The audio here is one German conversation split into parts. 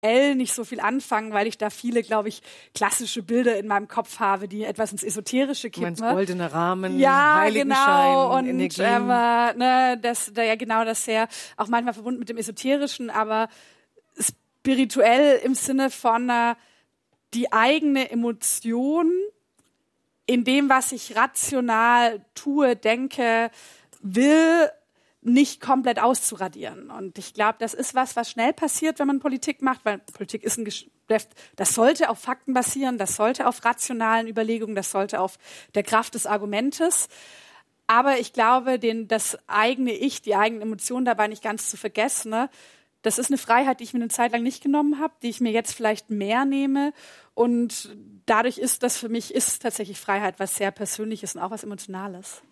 nicht so viel anfangen, weil ich da viele, glaube ich, klassische Bilder in meinem Kopf habe, die etwas ins Esoterische kippen. Du meinst goldene Rahmen, ja, Heiligenschein, genau. Und Energien. das sehr auch manchmal verbunden mit dem Esoterischen, aber spirituell im Sinne von die eigene Emotion in dem, was ich rational tue, denke, will, nicht komplett auszuradieren. Und ich glaube, das ist was schnell passiert, wenn man Politik macht, weil Politik ist ein Geschäft, das sollte auf Fakten basieren, das sollte auf rationalen Überlegungen, das sollte auf der Kraft des Argumentes. Aber ich glaube, das eigene Ich, die eigenen Emotionen dabei nicht ganz zu vergessen, ne? Das ist eine Freiheit, die ich mir eine Zeit lang nicht genommen habe, die ich mir jetzt vielleicht mehr nehme. Und dadurch ist das für mich tatsächlich Freiheit was sehr Persönliches und auch was Emotionales.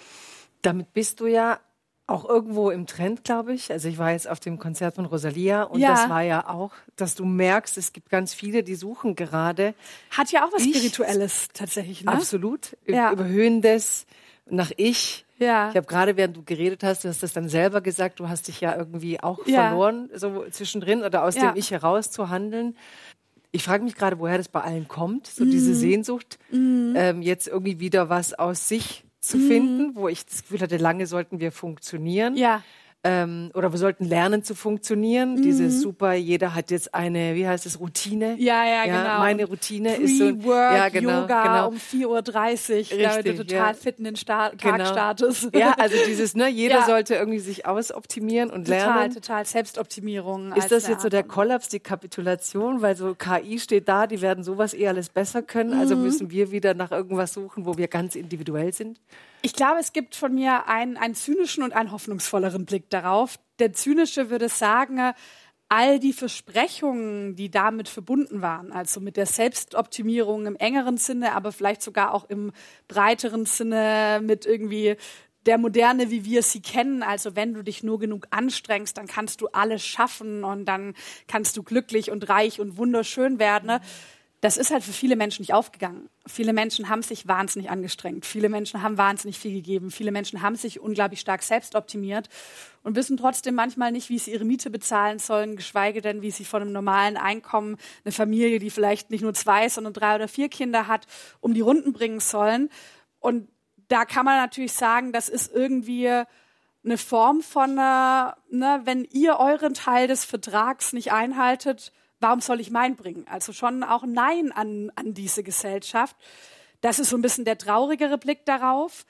Damit bist du ja auch irgendwo im Trend, glaube ich. Also ich war jetzt auf dem Konzert von Rosalia und das war ja auch, dass du merkst, es gibt ganz viele, die suchen gerade. Hat ja auch was Spirituelles tatsächlich, ne? Absolut. Überhöhendes nach Ich. Ja. Ich habe gerade, während du geredet hast, du hast das dann selber gesagt, du hast dich ja irgendwie auch verloren, so zwischendrin oder aus dem Ich heraus zu handeln. Ich frage mich gerade, woher das bei allen kommt, so diese Sehnsucht, jetzt irgendwie wieder was aus sich zu finden, wo ich das Gefühl hatte, lange sollten wir funktionieren. Ja. Oder wir sollten lernen zu funktionieren. Dieses super, jeder hat jetzt eine, wie heißt es, Routine. Ja, genau. Meine Routine ist so. Pre-Work, Yoga um 4:30 Uhr, damit du total fit in den Tag startest. Ja, also dieses, jeder sollte irgendwie sich ausoptimieren und lernen. Total Selbstoptimierung. Ist das jetzt so der Kollaps, die Kapitulation? Weil so KI steht da, die werden sowas alles besser können. Also müssen wir wieder nach irgendwas suchen, wo wir ganz individuell sind? Ich glaube, es gibt von mir einen zynischen und einen hoffnungsvolleren Blick darauf. Der zynische würde sagen, all die Versprechungen, die damit verbunden waren, also mit der Selbstoptimierung im engeren Sinne, aber vielleicht sogar auch im breiteren Sinne mit irgendwie der Moderne, wie wir sie kennen. Also wenn du dich nur genug anstrengst, dann kannst du alles schaffen und dann kannst du glücklich und reich und wunderschön werden. Das ist halt für viele Menschen nicht aufgegangen. Viele Menschen haben sich wahnsinnig angestrengt. Viele Menschen haben wahnsinnig viel gegeben. Viele Menschen haben sich unglaublich stark selbst optimiert und wissen trotzdem manchmal nicht, wie sie ihre Miete bezahlen sollen, geschweige denn, wie sie von einem normalen Einkommen eine Familie, die vielleicht nicht nur 2, sondern 3 oder 4 Kinder hat, um die Runden bringen sollen. Und da kann man natürlich sagen, das ist irgendwie eine Form von, wenn ihr euren Teil des Vertrags nicht einhaltet, warum soll ich meinen bringen? Also schon auch Nein an diese Gesellschaft. Das ist so ein bisschen der traurigere Blick darauf.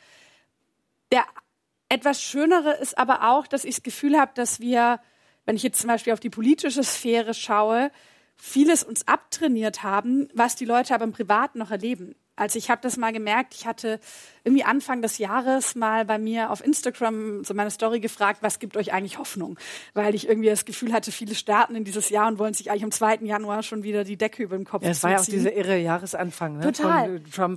Der etwas schönere ist aber auch, dass ich das Gefühl habe, dass wir, wenn ich jetzt zum Beispiel auf die politische Sphäre schaue, vieles uns abtrainiert haben, was die Leute aber im Privaten noch erleben. Also ich habe das mal gemerkt, ich hatte irgendwie Anfang des Jahres mal bei mir auf Instagram so meine Story gefragt, was gibt euch eigentlich Hoffnung? Weil ich irgendwie das Gefühl hatte, viele starten in dieses Jahr und wollen sich eigentlich am 2. Januar schon wieder die Decke über den Kopf ziehen. Es war ja auch dieser irre Jahresanfang, ne? Total. Von Trump,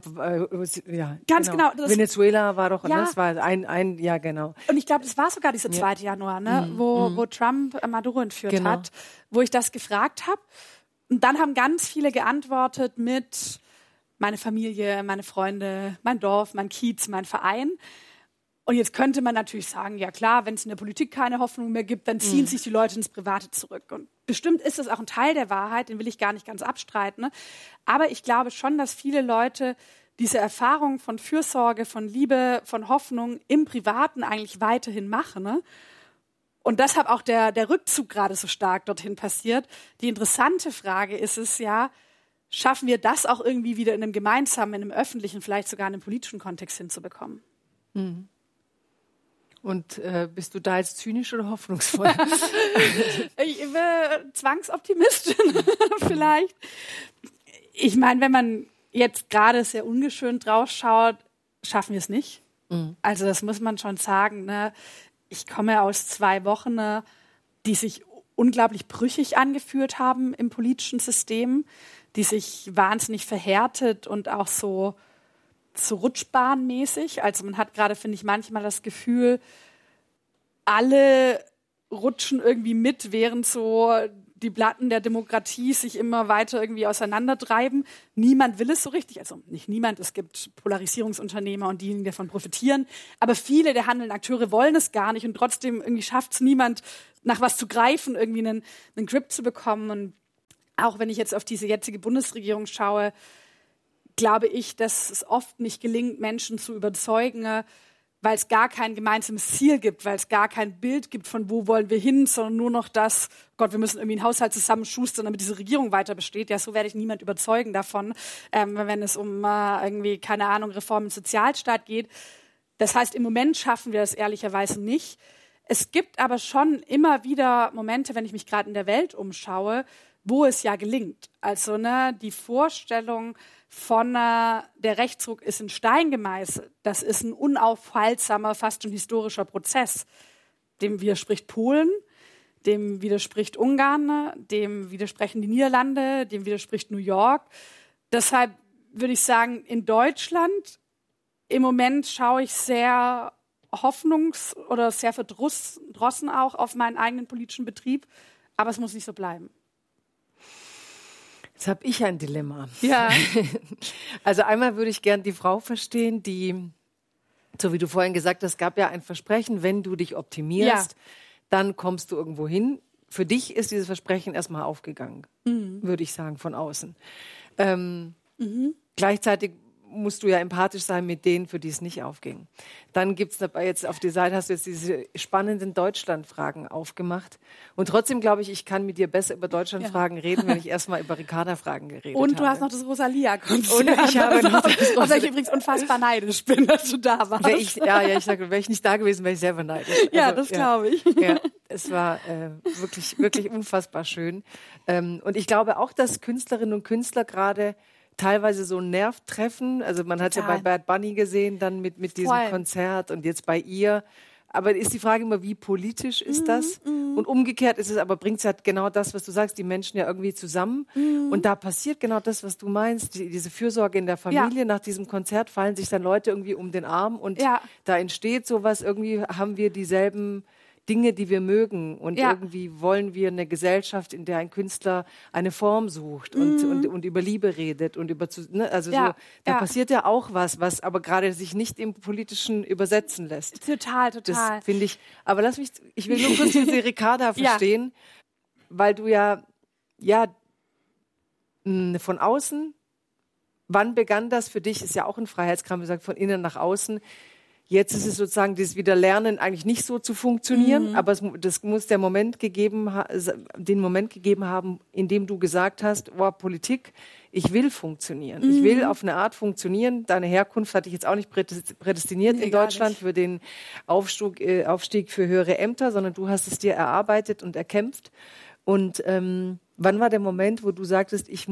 Ganz genau. Venezuela war doch, das war ein, ja genau. Und ich glaube, das war sogar dieser 2. Januar, ne? Wo Trump Maduro entführt hat, wo ich das gefragt habe. Und dann haben ganz viele geantwortet mit meine Familie, meine Freunde, mein Dorf, mein Kiez, mein Verein. Und jetzt könnte man natürlich sagen, ja klar, wenn es in der Politik keine Hoffnung mehr gibt, dann ziehen sich die Leute ins Private zurück. Und bestimmt ist das auch ein Teil der Wahrheit, den will ich gar nicht ganz abstreiten. Ne? Aber ich glaube schon, dass viele Leute diese Erfahrung von Fürsorge, von Liebe, von Hoffnung im Privaten eigentlich weiterhin machen. Ne? Und deshalb auch der Rückzug gerade so stark dorthin passiert. Die interessante Frage ist es ja, schaffen wir das auch irgendwie wieder in einem gemeinsamen, in einem öffentlichen, vielleicht sogar in einem politischen Kontext hinzubekommen? Mhm. Und bist du da jetzt zynisch oder hoffnungsvoll? Ich bin Zwangsoptimistin vielleicht. Ich meine, wenn man jetzt gerade sehr ungeschönt drauf schaut, schaffen wir es nicht. Mhm. Also das muss man schon sagen. Ne? Ich komme aus 2 Wochen, ne, die sich unglaublich brüchig angefühlt haben im politischen System, die sich wahnsinnig verhärtet und auch so rutschbahnmäßig. Also man hat gerade, finde ich, manchmal das Gefühl, alle rutschen irgendwie mit, während so die Platten der Demokratie sich immer weiter irgendwie auseinandertreiben. Niemand will es so richtig, also nicht niemand, es gibt Polarisierungsunternehmer und diejenigen, die davon profitieren, aber viele der handelnden Akteure wollen es gar nicht und trotzdem irgendwie schafft es niemand, nach was zu greifen, irgendwie einen Grip zu bekommen. Und auch wenn ich jetzt auf diese jetzige Bundesregierung schaue, glaube ich, dass es oft nicht gelingt, Menschen zu überzeugen, weil es gar kein gemeinsames Ziel gibt, weil es gar kein Bild gibt, von wo wollen wir hin, sondern nur noch das, Gott, wir müssen irgendwie einen Haushalt zusammenschustern, damit diese Regierung weiter besteht. Ja, so werde ich niemand überzeugen davon, wenn es um irgendwie, keine Ahnung, Reform im Sozialstaat geht. Das heißt, im Moment schaffen wir das ehrlicherweise nicht. Es gibt aber schon immer wieder Momente, wenn ich mich gerade in der Welt umschaue, wo es ja gelingt. Also die Vorstellung von der Rechtsruck ist in Stein gemeißelt. Das ist ein unaufhaltsamer, fast schon historischer Prozess. Dem widerspricht Polen, dem widerspricht Ungarn, dem widersprechen die Niederlande, dem widerspricht New York. Deshalb würde ich sagen, in Deutschland im Moment schaue ich sehr oder sehr verdrossen auch auf meinen eigenen politischen Betrieb. Aber es muss nicht so bleiben. Jetzt habe ich ein Dilemma. Ja. Also einmal würde ich gern die Frau verstehen, die, so wie du vorhin gesagt hast, gab ja ein Versprechen, wenn du dich optimierst, dann kommst du irgendwo hin. Für dich ist dieses Versprechen erstmal aufgegangen, würde ich sagen, von außen. Gleichzeitig musst du ja empathisch sein mit denen, für die es nicht aufging. Dann gibt's dabei jetzt auf die Seite, hast du jetzt diese spannenden Deutschland-Fragen aufgemacht. Und trotzdem glaube ich, ich kann mit dir besser über Deutschland-Fragen reden, wenn ich erstmal über Ricarda-Fragen geredet habe. Und du hast noch das Rosalia-Konzert. Und ich habe noch das Rosalia. Also ich übrigens unfassbar neidisch bin, dass du da warst. Ich sage, wäre ich nicht da gewesen, wäre ich selber neidisch. Ja, das glaube ich. Ja, es war wirklich, wirklich unfassbar schön. Und ich glaube auch, dass Künstlerinnen und Künstler gerade teilweise so einen Nerv treffen. Also man hat es ja bei Bad Bunny gesehen, dann mit diesem Konzert und jetzt bei ihr. Aber ist die Frage immer, wie politisch ist das? Und umgekehrt ist es aber, bringt es halt genau das, was du sagst, die Menschen ja irgendwie zusammen. Und da passiert genau das, was du meinst, diese Fürsorge in der Familie. Ja. Nach diesem Konzert fallen sich dann Leute irgendwie um den Arm und da entsteht sowas, irgendwie haben wir dieselben Dinge, die wir mögen und irgendwie wollen wir eine Gesellschaft, in der ein Künstler eine Form sucht und über Liebe redet und da passiert ja auch was aber gerade sich nicht im Politischen übersetzen lässt. Total. Das finde ich. Aber ich will nur kurz diese Ricarda verstehen, weil du von außen, wann begann das für dich? Ist ja auch ein Freiheitskram, wir sagen von innen nach außen. Jetzt ist es sozusagen dieses Wiederlernen eigentlich nicht so zu funktionieren, aber das muss den Moment gegeben haben, in dem du gesagt hast, Politik, ich will funktionieren. Ich will auf eine Art funktionieren. Deine Herkunft hatte ich jetzt auch nicht prädestiniert in Deutschland für den Aufstieg für höhere Ämter, sondern du hast es dir erarbeitet und erkämpft. Und wann war der Moment, wo du sagtest, ich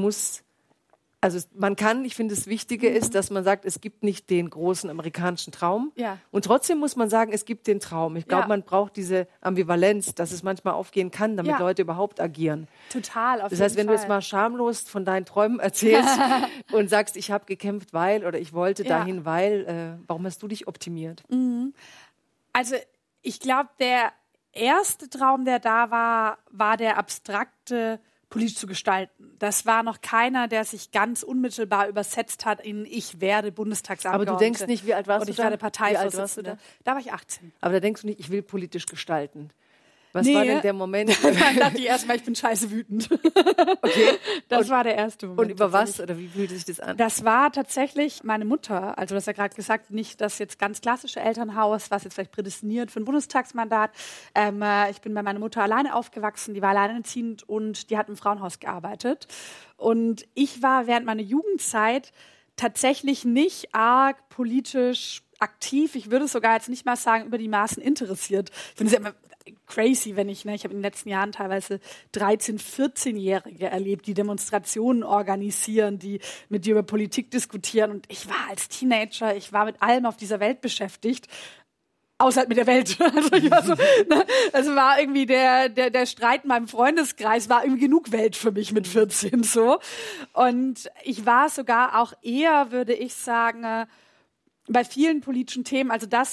finde, das Wichtige ist, dass man sagt, es gibt nicht den großen amerikanischen Traum. Ja. Und trotzdem muss man sagen, es gibt den Traum. Ich glaube, man braucht diese Ambivalenz, dass es manchmal aufgehen kann, damit Leute überhaupt agieren. Total, auf jeden Fall. Das heißt, wenn du jetzt mal schamlos von deinen Träumen erzählst und sagst, ich habe gekämpft, oder ich wollte dahin, warum hast du dich optimiert? Also ich glaube, der erste Traum, der da war der abstrakte, politisch zu gestalten. Das war noch keiner, der sich ganz unmittelbar übersetzt hat in ich werde Bundestagsabgeordnete. Aber du denkst nicht, wie alt warst du da? Und ich werde Parteivorsitzende. Da war ich 18. Aber da denkst du nicht, ich will politisch gestalten. Was war denn der Moment? Dann dachte ich erstmal, ich bin scheiße wütend. Okay. Das war der erste Moment. Und über was oder wie fühlte sich das an? Das war tatsächlich meine Mutter. Also du hast ja gerade gesagt, nicht das jetzt ganz klassische Elternhaus, was jetzt vielleicht prädestiniert für ein Bundestagsmandat. Ich bin bei meiner Mutter alleine aufgewachsen, die war alleinerziehend und die hat im Frauenhaus gearbeitet. Und ich war während meiner Jugendzeit tatsächlich nicht arg politisch aktiv. Ich würde sogar jetzt nicht mal sagen, über die Maßen interessiert. Ich finde es ja immer crazy, wenn ich habe in den letzten Jahren teilweise 13-, 14-Jährige erlebt, die Demonstrationen organisieren, die mit dir über Politik diskutieren. Und ich war als Teenager, ich war mit allem auf dieser Welt beschäftigt. Außerhalb mit der Welt. Also ich war so, also war irgendwie der Streit in meinem Freundeskreis war irgendwie genug Welt für mich mit 14 so. Und ich war sogar auch eher, würde ich sagen, bei vielen politischen Themen, also das,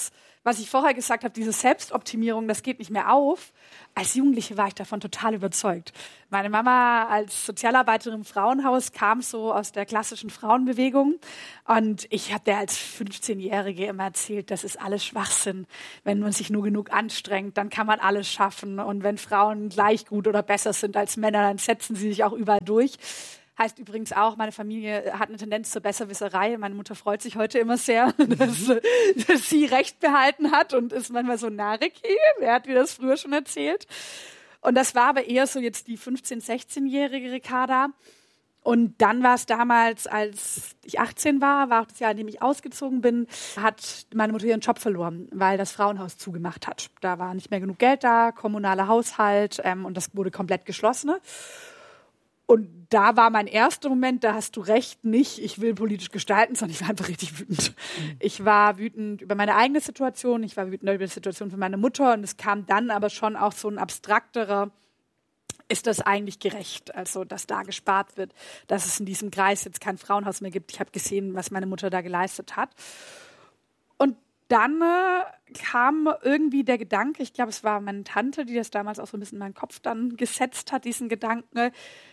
was ich vorher gesagt habe, diese Selbstoptimierung, das geht nicht mehr auf. Als Jugendliche war ich davon total überzeugt. Meine Mama als Sozialarbeiterin im Frauenhaus kam so aus der klassischen Frauenbewegung und ich habe der als 15-Jährige immer erzählt, das ist alles Schwachsinn. Wenn man sich nur genug anstrengt, dann kann man alles schaffen und wenn Frauen gleich gut oder besser sind als Männer, dann setzen sie sich auch überall durch. Heißt übrigens auch, meine Familie hat eine Tendenz zur Besserwisserei. Meine Mutter freut sich heute immer sehr, dass sie Recht behalten hat und ist manchmal so narrig. Wer hat mir das früher schon erzählt? Und das war aber eher so jetzt die 15-, 16-jährige Ricarda. Und dann war es damals, als ich 18 war auch das Jahr, in dem ich ausgezogen bin, hat meine Mutter ihren Job verloren, weil das Frauenhaus zugemacht hat. Da war nicht mehr genug Geld da, kommunaler Haushalt und das wurde komplett geschlossen. Und da war mein erster Moment, da hast du recht, nicht, ich will politisch gestalten, sondern ich war einfach richtig wütend. Ich war wütend über meine eigene Situation, ich war wütend über die Situation von meiner Mutter und es kam dann aber schon auch so ein abstrakterer, ist das eigentlich gerecht? Also, dass da gespart wird, dass es in diesem Kreis jetzt kein Frauenhaus mehr gibt. Ich habe gesehen, was meine Mutter da geleistet hat. Und dann kam irgendwie der Gedanke, ich glaube, es war meine Tante, die das damals auch so ein bisschen in meinen Kopf dann gesetzt hat, diesen Gedanken,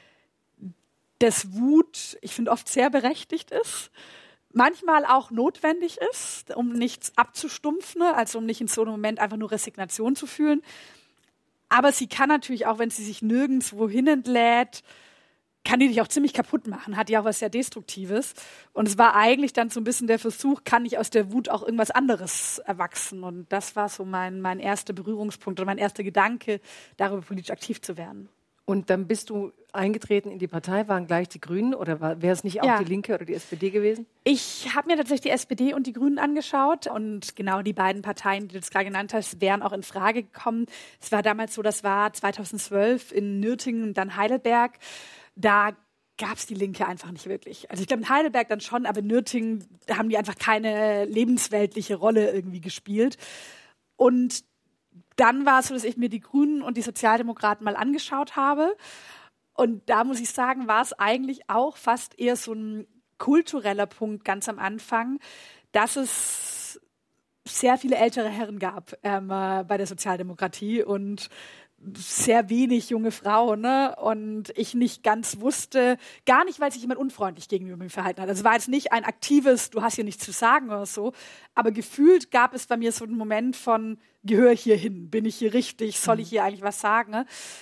dass Wut, ich finde, oft sehr berechtigt ist, manchmal auch notwendig ist, um nichts abzustumpfen, also um nicht in so einem Moment einfach nur Resignation zu fühlen. Aber sie kann natürlich auch, wenn sie sich nirgendwo hin entlädt, kann die dich auch ziemlich kaputt machen, hat ja auch was sehr Destruktives. Und es war eigentlich dann so ein bisschen der Versuch, kann nicht aus der Wut auch irgendwas anderes erwachsen? Und das war so mein erster Berührungspunkt oder mein erster Gedanke, darüber politisch aktiv zu werden. Und dann bist du eingetreten in die Partei, waren gleich die Grünen oder wäre es nicht auch die Linke oder die SPD gewesen? Ich habe mir tatsächlich die SPD und die Grünen angeschaut und genau die beiden Parteien, die du jetzt gerade genannt hast, wären auch in Frage gekommen. Es war damals so, das war 2012 in Nürtingen und dann Heidelberg. Da gab es die Linke einfach nicht wirklich. Also ich glaube in Heidelberg dann schon, aber in Nürtingen haben die einfach keine lebensweltliche Rolle irgendwie gespielt. Und dann war es so, dass ich mir die Grünen und die Sozialdemokraten mal angeschaut habe. Und da muss ich sagen, war es eigentlich auch fast eher so ein kultureller Punkt ganz am Anfang, dass es sehr viele ältere Herren gab bei der Sozialdemokratie und sehr wenig junge Frauen, ne? Und ich nicht ganz wusste, gar nicht, weil sich jemand unfreundlich gegenüber mir verhalten hat. Also es war jetzt nicht ein aktives, du hast hier nichts zu sagen oder so, aber gefühlt gab es bei mir so einen Moment von, gehöre ich hier hin? Bin ich hier richtig? Soll ich hier eigentlich was sagen?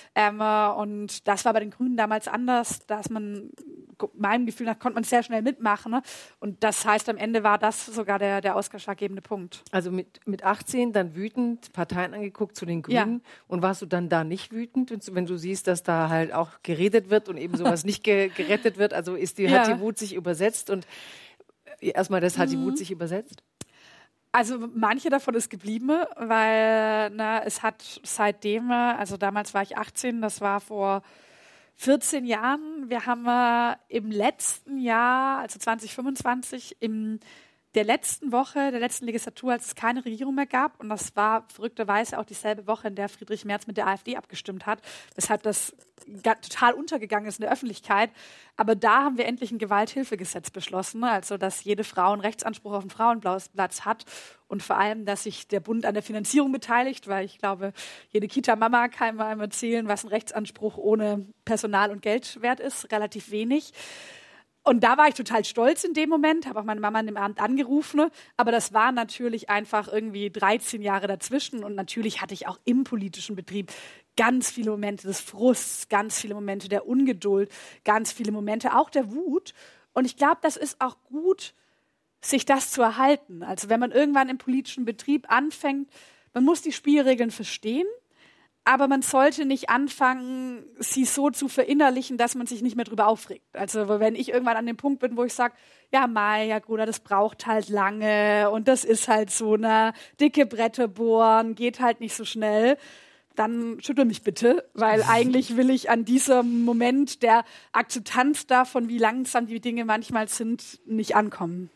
Und das war bei den Grünen damals anders, dass man, meinem Gefühl nach, konnte man sehr schnell mitmachen. Ne? Und das heißt, am Ende war das sogar der ausschlaggebende Punkt. Also mit 18 dann wütend, Parteien angeguckt zu den Grünen. Ja. Und warst du dann da nicht wütend, wenn du siehst, dass da halt auch geredet wird und eben sowas nicht gerettet wird? Also hat die Wut sich übersetzt und erstmal hat die Wut sich übersetzt? Also manche davon ist geblieben, weil es hat seitdem, also damals war ich 18, das war vor 14 Jahren. Wir haben im letzten Jahr, also 2025, in der letzten Woche, der letzten Legislatur, als es keine Regierung mehr gab, und das war verrückterweise auch dieselbe Woche, in der Friedrich Merz mit der AfD abgestimmt hat, weshalb das total untergegangen ist in der Öffentlichkeit. Aber da haben wir endlich ein Gewalthilfegesetz beschlossen, also dass jede Frau einen Rechtsanspruch auf einen Frauenplatz hat und vor allem, dass sich der Bund an der Finanzierung beteiligt, weil ich glaube, jede Kita-Mama kann mir einmal erzählen, was ein Rechtsanspruch ohne Personal und Geld wert ist, relativ wenig. Und da war ich total stolz in dem Moment, habe auch meine Mama an dem Abend angerufen, aber das war natürlich einfach irgendwie 13 Jahre dazwischen und natürlich hatte ich auch im politischen Betrieb ganz viele Momente des Frusts, ganz viele Momente der Ungeduld, ganz viele Momente auch der Wut. Und ich glaube, das ist auch gut, sich das zu erhalten. Also wenn man irgendwann im politischen Betrieb anfängt, man muss die Spielregeln verstehen, aber man sollte nicht anfangen, sie so zu verinnerlichen, dass man sich nicht mehr drüber aufregt. Also wenn ich irgendwann an dem Punkt bin, wo ich sage, ja Maja, Gruder, das braucht halt lange und das ist halt so eine dicke Bretter bohren, geht halt nicht so schnell, dann schüttel mich bitte, weil eigentlich will ich an diesem Moment der Akzeptanz davon, wie langsam die Dinge manchmal sind, nicht ankommen.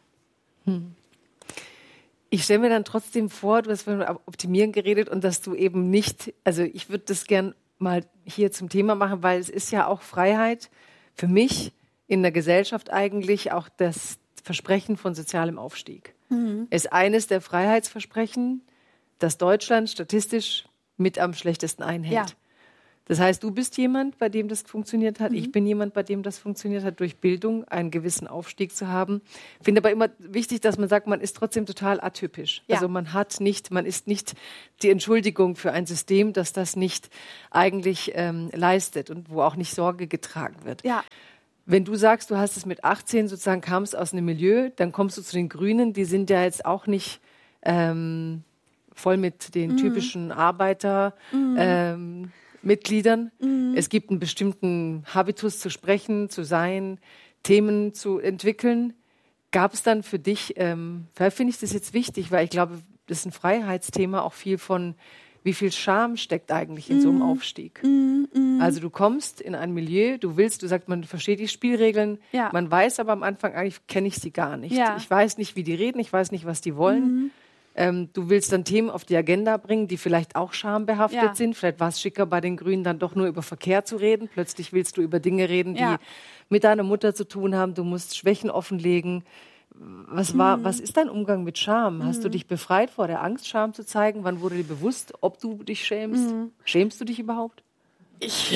Ich stelle mir dann trotzdem vor, du hast von Optimieren geredet und dass du eben nicht, also ich würde das gern mal hier zum Thema machen, weil es ist ja auch Freiheit für mich in der Gesellschaft eigentlich auch das Versprechen von sozialem Aufstieg. Es ist eines der Freiheitsversprechen, dass Deutschland statistisch mit am schlechtesten einhält. Ja. Das heißt, du bist jemand, bei dem das funktioniert hat. Ich bin jemand, bei dem das funktioniert hat, durch Bildung einen gewissen Aufstieg zu haben. Ich finde aber immer wichtig, dass man sagt, man ist trotzdem total atypisch. Ja. Also man ist nicht die Entschuldigung für ein System, das das nicht eigentlich leistet und wo auch nicht Sorge getragen wird. Ja. Wenn du sagst, du hast es mit 18 sozusagen, kamst aus einem Milieu, dann kommst du zu den Grünen, die sind ja jetzt auch nicht voll mit den typischen Arbeiter Mitgliedern. Es gibt einen bestimmten Habitus zu sprechen, zu sein, Themen zu entwickeln. Gab es dann für dich, vielleicht finde ich das jetzt wichtig, weil ich glaube, das ist ein Freiheitsthema, auch viel von, wie viel Scham steckt eigentlich in so einem Aufstieg. Also du kommst in ein Milieu, du sagst, man versteht die Spielregeln, man weiß aber am Anfang, eigentlich kenne ich sie gar nicht. Ja. Ich weiß nicht, wie die reden, ich weiß nicht, was die wollen. Du willst dann Themen auf die Agenda bringen, die vielleicht auch schambehaftet sind. Vielleicht war es schicker, bei den Grünen dann doch nur über Verkehr zu reden. Plötzlich willst du über Dinge reden, die mit deiner Mutter zu tun haben. Du musst Schwächen offenlegen. Was ist dein Umgang mit Scham? Hast du dich befreit vor der Angst, Scham zu zeigen? Wann wurde dir bewusst, ob du dich schämst? Schämst du dich überhaupt? Ich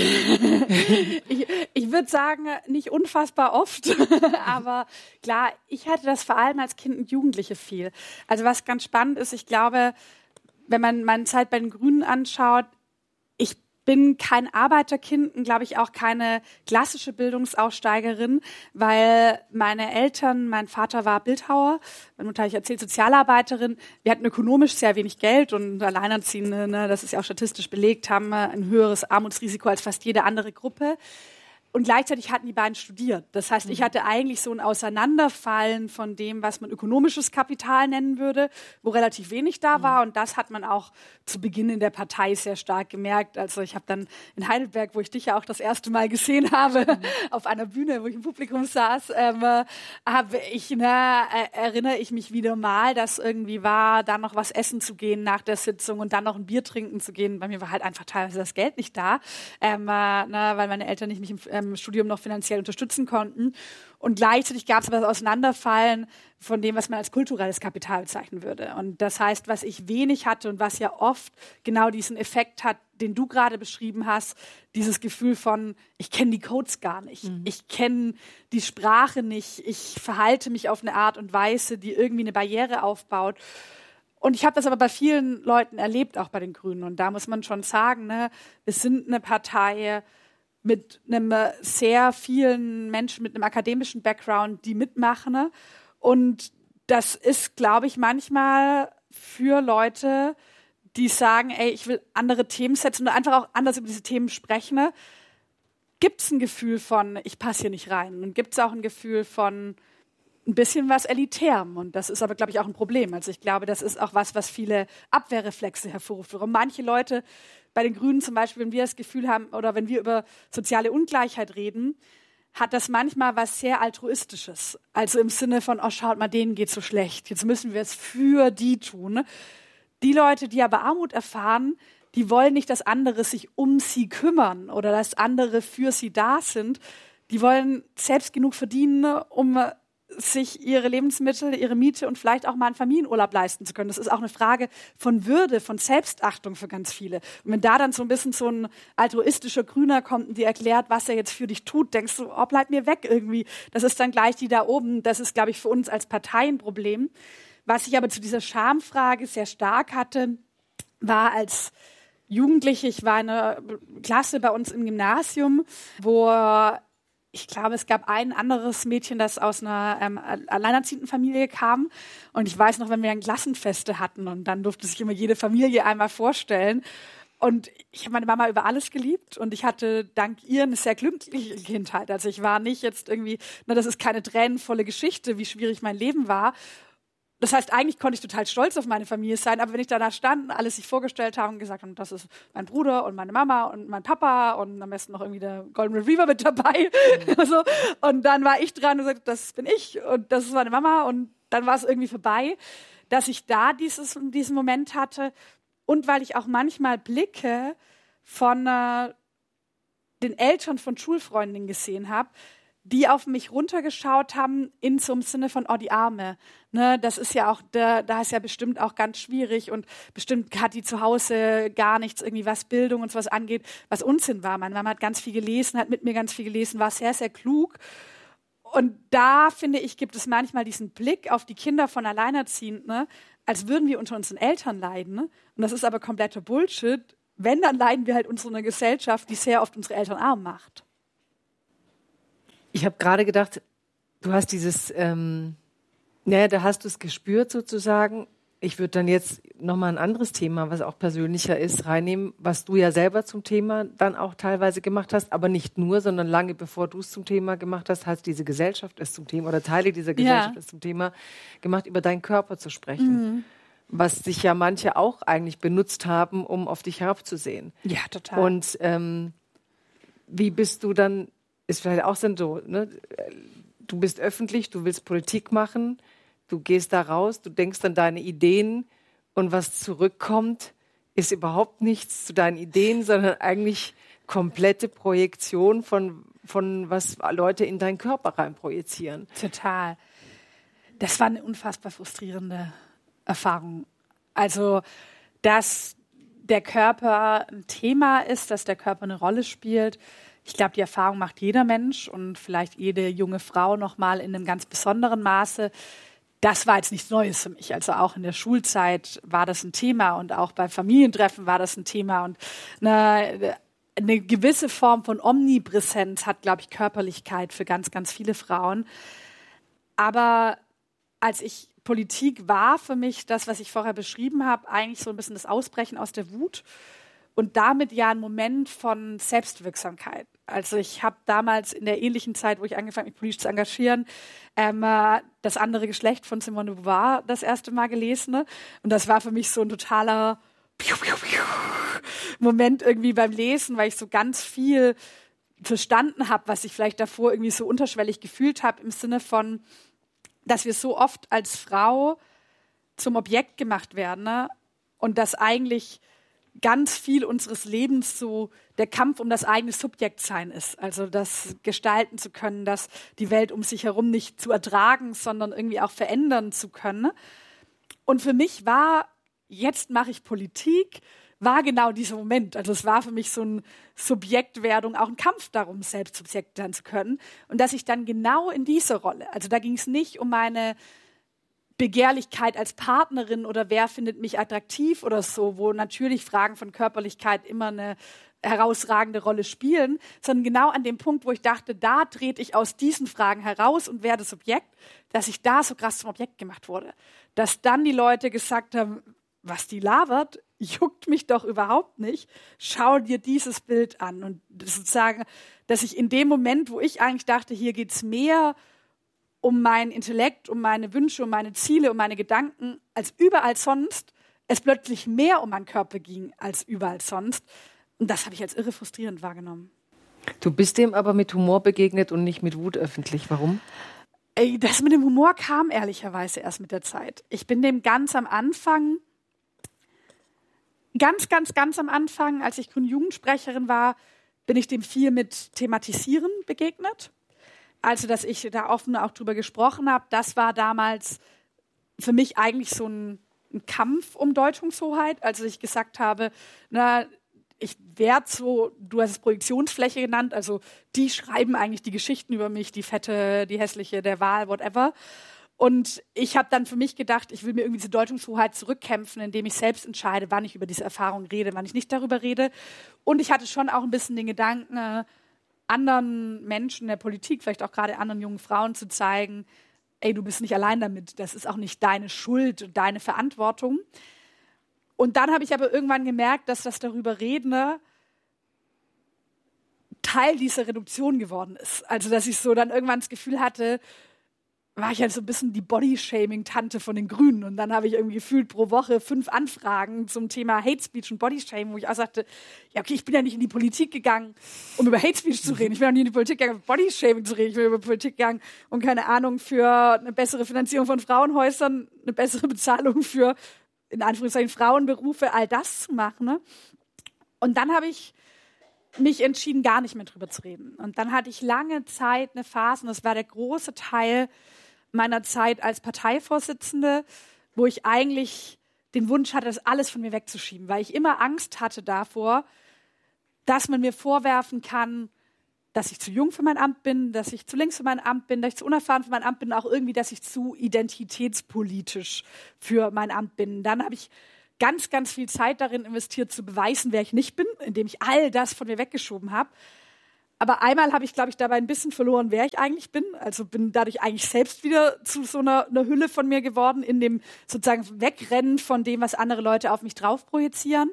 würde sagen, nicht unfassbar oft, aber klar, ich hatte das vor allem als Kind und Jugendliche viel. Also was ganz spannend ist, ich glaube, wenn man meine Zeit bei den Grünen anschaut, ich bin kein Arbeiterkind und glaube ich auch keine klassische Bildungsaussteigerin, weil meine Eltern, mein Vater war Bildhauer, meine Mutter, ich erzählt, Sozialarbeiterin. Wir hatten ökonomisch sehr wenig Geld und Alleinerziehende, das ist ja auch statistisch belegt, haben ein höheres Armutsrisiko als fast jede andere Gruppe. Und gleichzeitig hatten die beiden studiert. Das heißt, ich hatte eigentlich so ein Auseinanderfallen von dem, was man ökonomisches Kapital nennen würde, wo relativ wenig da war. Und das hat man auch zu Beginn in der Partei sehr stark gemerkt. Also ich habe dann in Heidelberg, wo ich dich ja auch das erste Mal gesehen habe, auf einer Bühne, wo ich im Publikum saß, erinnere ich mich wieder mal, dass irgendwie war, da noch was essen zu gehen nach der Sitzung und dann noch ein Bier trinken zu gehen. Bei mir war halt einfach teilweise das Geld nicht da, weil meine Eltern nicht mich im Studium noch finanziell unterstützen konnten. Und gleichzeitig gab es aber das Auseinanderfallen von dem, was man als kulturelles Kapital bezeichnen würde. Und das heißt, was ich wenig hatte und was ja oft genau diesen Effekt hat, den du gerade beschrieben hast, dieses Gefühl von, ich kenne die Codes gar nicht, ich kenne die Sprache nicht, ich verhalte mich auf eine Art und Weise, die irgendwie eine Barriere aufbaut. Und ich habe das aber bei vielen Leuten erlebt, auch bei den Grünen. Und da muss man schon sagen, wir sind eine Partei mit einem sehr vielen Menschen mit einem akademischen Background, die mitmachen. Ne? Und das ist, glaube ich, manchmal für Leute, die sagen, ey, ich will andere Themen setzen und einfach auch anders über diese Themen sprechen, ne? Gibt es ein Gefühl von, ich passe hier nicht rein. Und gibt es auch ein Gefühl von ein bisschen was Elitärem. Und das ist aber, glaube ich, auch ein Problem. Also ich glaube, das ist auch was viele Abwehrreflexe hervorruft. Warum manche Leute bei den Grünen zum Beispiel, wenn wir das Gefühl haben oder wenn wir über soziale Ungleichheit reden, hat das manchmal was sehr Altruistisches. Also im Sinne von, oh, schaut mal, denen geht's so schlecht. Jetzt müssen wir es für die tun. Die Leute, die aber Armut erfahren, die wollen nicht, dass andere sich um sie kümmern oder dass andere für sie da sind. Die wollen selbst genug verdienen, um sich ihre Lebensmittel, ihre Miete und vielleicht auch mal einen Familienurlaub leisten zu können. Das ist auch eine Frage von Würde, von Selbstachtung für ganz viele. Und wenn da dann so ein bisschen so ein altruistischer Grüner kommt und dir erklärt, was er jetzt für dich tut, denkst du, oh, bleib mir weg irgendwie. Das ist dann gleich die da oben. Das ist, glaube ich, für uns als Partei ein Problem. Was ich aber zu dieser Schamfrage sehr stark hatte, war als Jugendliche, ich war in einer Klasse bei uns im Gymnasium, wo ich glaube, es gab ein anderes Mädchen, das aus einer alleinerziehenden Familie kam. Und ich weiß noch, wenn wir dann Klassenfeste hatten und dann durfte sich immer jede Familie einmal vorstellen. Und ich habe meine Mama über alles geliebt und ich hatte dank ihr eine sehr glückliche Kindheit. Also ich war nicht jetzt irgendwie, das ist keine tränenvolle Geschichte, wie schwierig mein Leben war. Das heißt, eigentlich konnte ich total stolz auf meine Familie sein, aber wenn ich danach stand und alles sich vorgestellt haben und gesagt haben, das ist mein Bruder und meine Mama und mein Papa und am besten noch irgendwie der Golden Retriever mit dabei. So. Und dann war ich dran und sagte, das bin ich und das ist meine Mama und dann war es irgendwie vorbei, dass ich da diesen Moment hatte und weil ich auch manchmal Blicke von den Eltern von Schulfreundinnen gesehen habe, die auf mich runtergeschaut haben in so einem Sinne von, oh, die Arme. Ne, das ist ja auch, da ist ja bestimmt auch ganz schwierig und bestimmt hat die zu Hause gar nichts, irgendwie was Bildung und sowas angeht, was Unsinn war. Meine Mama hat ganz viel gelesen, hat mit mir ganz viel gelesen, war sehr, sehr klug. Und da, finde ich, gibt es manchmal diesen Blick auf die Kinder von Alleinerziehenden, ne, als würden wir unter unseren Eltern leiden. Ne? Und das ist aber kompletter Bullshit. Wenn, dann leiden wir halt unter einer Gesellschaft, die sehr oft unsere Eltern arm macht. Ich habe gerade gedacht, du hast dieses, da hast du es gespürt sozusagen. Ich würde dann jetzt nochmal ein anderes Thema, was auch persönlicher ist, reinnehmen, was du ja selber zum Thema dann auch teilweise gemacht hast, aber nicht nur, sondern lange bevor du es zum Thema gemacht hast, hat diese Gesellschaft es zum Thema oder Teile dieser Gesellschaft es zum Thema gemacht, über deinen Körper zu sprechen. Was sich ja manche auch eigentlich benutzt haben, um auf dich herabzusehen. Ja, total. Und wie bist du dann, ist vielleicht auch so, ne? Du bist öffentlich, du willst Politik machen, du gehst da raus, du denkst an deine Ideen und was zurückkommt, ist überhaupt nichts zu deinen Ideen, sondern eigentlich komplette Projektion von was Leute in deinen Körper rein projizieren. Total. Das war eine unfassbar frustrierende Erfahrung. Also, dass der Körper ein Thema ist, dass der Körper eine Rolle spielt. Ich glaube, die Erfahrung macht jeder Mensch und vielleicht jede junge Frau noch mal in einem ganz besonderen Maße. Das war jetzt nichts Neues für mich. Also auch in der Schulzeit war das ein Thema und auch bei Familientreffen war das ein Thema. Und eine gewisse Form von Omnipräsenz hat, glaube ich, Körperlichkeit für ganz, ganz viele Frauen. Aber als ich Politik war für mich das, was ich vorher beschrieben habe, eigentlich so ein bisschen das Ausbrechen aus der Wut und damit ja ein Moment von Selbstwirksamkeit. Also ich habe damals in der ähnlichen Zeit, wo ich angefangen habe, mich politisch zu engagieren, das andere Geschlecht von Simone de Beauvoir das erste Mal gelesen. Ne? Und das war für mich so ein totaler Moment irgendwie beim Lesen, weil ich so ganz viel verstanden habe, was ich vielleicht davor irgendwie so unterschwellig gefühlt habe, im Sinne von, dass wir so oft als Frau zum Objekt gemacht werden, ne? Und dass eigentlich ganz viel unseres Lebens so der Kampf um das eigene Subjektsein ist. Also das gestalten zu können, das die Welt um sich herum nicht zu ertragen, sondern irgendwie auch verändern zu können. Und für mich war, jetzt mache ich Politik, war genau dieser Moment. Also es war für mich so eine Subjektwerdung, auch ein Kampf darum, selbst Subjekt sein zu können. Und dass ich dann genau in dieser Rolle, also da ging es nicht um meine Begehrlichkeit als Partnerin oder wer findet mich attraktiv oder so, wo natürlich Fragen von Körperlichkeit immer eine herausragende Rolle spielen, sondern genau an dem Punkt, wo ich dachte, da trete ich aus diesen Fragen heraus und werde Subjekt, dass ich da so krass zum Objekt gemacht wurde. Dass dann die Leute gesagt haben, was die labert, juckt mich doch überhaupt nicht. Schau dir dieses Bild an. Und sozusagen, dass ich in dem Moment, wo ich eigentlich dachte, hier geht's mehr um meinen Intellekt, um meine Wünsche, um meine Ziele, um meine Gedanken, als überall sonst, es plötzlich mehr um meinen Körper ging als überall sonst. Und das habe ich als irre frustrierend wahrgenommen. Du bist dem aber mit Humor begegnet und nicht mit Wut öffentlich. Warum? Das mit dem Humor kam ehrlicherweise erst mit der Zeit. Ich bin dem ganz am Anfang, ganz am Anfang, als ich Grüne Jugendsprecherin war, bin ich dem viel mit Thematisieren begegnet. Also, dass ich da offen auch drüber gesprochen habe, das war damals für mich eigentlich so ein Kampf um Deutungshoheit. Also ich gesagt habe, ich werde so, du hast es Projektionsfläche genannt, also die schreiben eigentlich die Geschichten über mich, die Fette, die Hässliche, der Wal, whatever. Und ich habe dann für mich gedacht, ich will mir irgendwie diese Deutungshoheit zurückkämpfen, indem ich selbst entscheide, wann ich über diese Erfahrung rede, wann ich nicht darüber rede. Und ich hatte schon auch ein bisschen den Gedanken, anderen Menschen in der Politik, vielleicht auch gerade anderen jungen Frauen zu zeigen, ey, du bist nicht allein damit, das ist auch nicht deine Schuld und deine Verantwortung. Und dann habe ich aber irgendwann gemerkt, dass das darüber reden Teil dieser Reduktion geworden ist. Also, dass ich so dann irgendwann das Gefühl hatte, war ich halt so ein bisschen die Body-Shaming-Tante von den Grünen. Und dann habe ich irgendwie gefühlt pro Woche 5 Anfragen zum Thema Hate Speech und Body-Shaming, wo ich auch sagte, ja okay, ich bin ja nicht in die Politik gegangen, um über Hate Speech zu reden. Ich bin auch nicht in die Politik gegangen, um Body-Shaming zu reden. Ich bin über Politik gegangen, um, keine Ahnung, für eine bessere Finanzierung von Frauenhäusern, eine bessere Bezahlung für, in Anführungszeichen, Frauenberufe, all das zu machen. Ne? Und dann habe ich mich entschieden, gar nicht mehr drüber zu reden. Und dann hatte ich lange Zeit eine Phase, und das war der große Teil meiner Zeit als Parteivorsitzende, wo ich eigentlich den Wunsch hatte, das alles von mir wegzuschieben, weil ich immer Angst hatte davor, dass man mir vorwerfen kann, dass ich zu jung für mein Amt bin, dass ich zu links für mein Amt bin, dass ich zu unerfahren für mein Amt bin, auch irgendwie, dass ich zu identitätspolitisch für mein Amt bin. Dann habe ich ganz, ganz viel Zeit darin investiert, zu beweisen, wer ich nicht bin, indem ich all das von mir weggeschoben habe. Aber einmal habe ich, glaube ich, dabei ein bisschen verloren, wer ich eigentlich bin. Also bin dadurch eigentlich selbst wieder zu so einer Hülle von mir geworden, in dem sozusagen Wegrennen von dem, was andere Leute auf mich drauf projizieren.